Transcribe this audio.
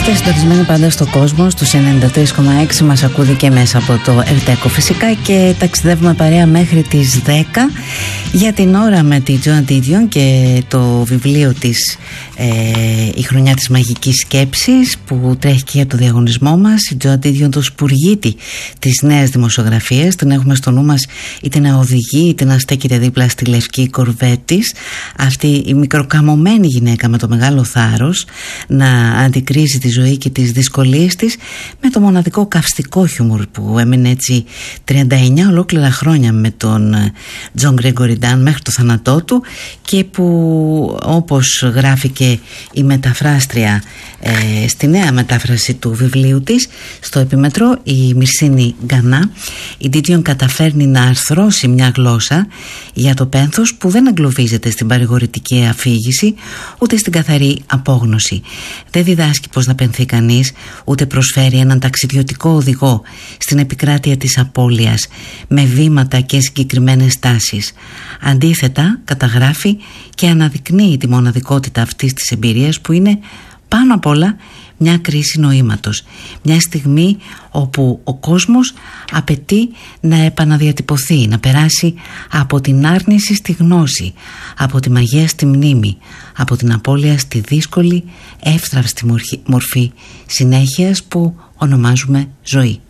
Είστε συντονισμένοι πάντα στο κόσμο, στους 93,6. Μας ακούτε και μέσα από το Ερτέκο φυσικά και ταξιδεύουμε παρέα μέχρι τις 10 για την ώρα με τη Joan Didion και το βιβλίο της «Η χρονιά της μαγικής σκέψης» που τρέχει και για το διαγωνισμό μας. Η Joan Didion, το σπουργίτη της νέας δημοσιογραφίας, την έχουμε στο νου μας είτε να οδηγεί είτε να στέκεται δίπλα στη λευκή κορβέτ της. Αυτή η μικροκαμωμένη γυναίκα με το μεγάλο θάρρος να αντικρίζει τη ζωή και τις δυσκολίες της με το μοναδικό καυστικό χιούμορ που έμεινε έτσι 39 ολόκληρα χρόνια με τον Τζον Γκρέγκορι Ντάν μέχρι το θάνατό του και που, όπως γράφει και η μεταφράστρια στη νέα μετάφραση του βιβλίου της στο επιμετρό, η Μυρσίνη Γκανά, η Didion καταφέρνει να αρθρώσει μια γλώσσα για το πένθος που δεν εγκλωβίζεται στην παρηγορητική αφήγηση ούτε στην καθαρή απόγνωση. Δεν διδάσκει πως να πενθεί κανείς, ούτε προσφέρει έναν ταξιδιωτικό οδηγό στην επικράτεια της απώλειας με βήματα και συγκεκριμένες τάσεις. Αντίθετα, καταγράφει και αναδεικνύει τη μοναδικότητα αυτής της εμπειρίας που είναι πάνω απ' όλα μια κρίση νοήματος. Μια στιγμή όπου ο κόσμος απαιτεί να επαναδιατυπωθεί, να περάσει από την άρνηση στη γνώση, από τη μαγεία στη μνήμη, από την απώλεια στη δύσκολη, εύθραυστη μορφή συνέχειας που ονομάζουμε ζωή.